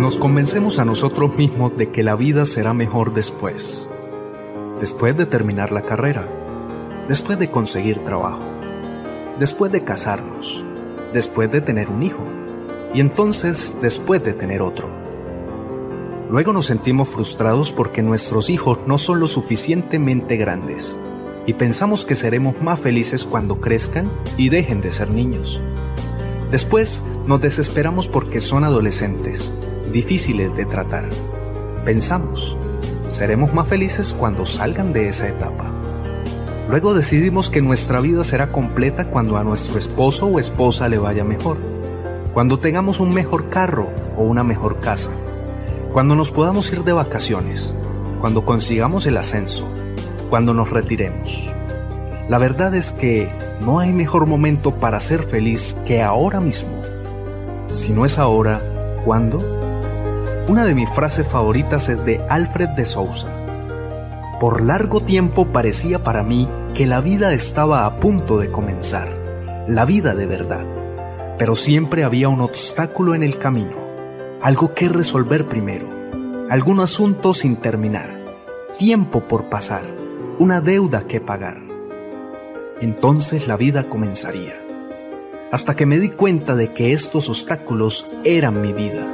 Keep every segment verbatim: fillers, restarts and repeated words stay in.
Nos convencemos a nosotros mismos de que la vida será mejor después. Después de terminar la carrera, después de conseguir trabajo, después de casarnos, después de tener un hijo, y entonces después de tener otro. Luego nos sentimos frustrados porque nuestros hijos no son lo suficientemente grandes, y pensamos que seremos más felices cuando crezcan y dejen de ser niños. Después nos desesperamos porque son adolescentes, difíciles de tratar. Pensamos, seremos más felices cuando salgan de esa etapa. Luego decidimos que nuestra vida será completa cuando a nuestro esposo o esposa le vaya mejor, cuando tengamos un mejor carro o una mejor casa, cuando nos podamos ir de vacaciones, cuando consigamos el ascenso, cuando nos retiremos. La verdad es que no hay mejor momento para ser feliz que ahora mismo. Si no es ahora, ¿cuándo? Una de mis frases favoritas es de Alfred de Souza. Por largo tiempo parecía para mí que la vida estaba a punto de comenzar, la vida de verdad. Pero siempre había un obstáculo en el camino, algo que resolver primero, algún asunto sin terminar, tiempo por pasar, una deuda que pagar. Entonces la vida comenzaría, hasta que me di cuenta de que estos obstáculos eran mi vida.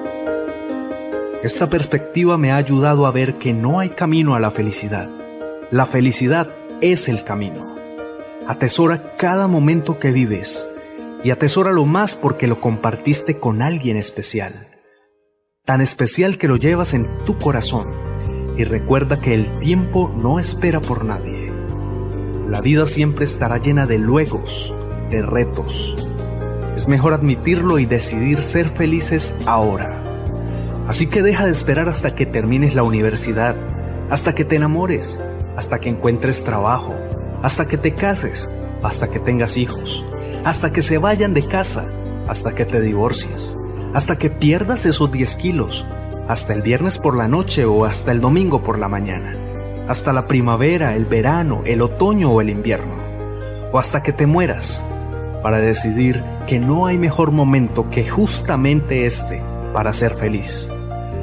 Esta perspectiva me ha ayudado a ver que no hay camino a la felicidad. La felicidad es el camino. Atesora cada momento que vives y atesóralo más porque lo compartiste con alguien especial. Tan especial que lo llevas en tu corazón y recuerda que el tiempo no espera por nadie. La vida siempre estará llena de luegos, de retos. Es mejor admitirlo y decidir ser felices ahora. Así que deja de esperar hasta que termines la universidad, hasta que te enamores, hasta que encuentres trabajo, hasta que te cases, hasta que tengas hijos, hasta que se vayan de casa, hasta que te divorcies, hasta que pierdas esos diez kilos, hasta el viernes por la noche o hasta el domingo por la mañana, hasta la primavera, el verano, el otoño o el invierno, o hasta que te mueras, para decidir que no hay mejor momento que justamente este para ser feliz.